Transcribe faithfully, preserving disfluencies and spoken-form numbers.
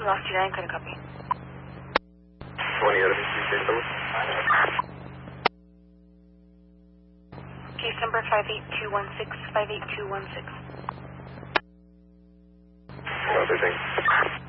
Lost you nine, couldn't copy. twenty out of fifty. Case number five eight two one six, five eight two one six. Other thing.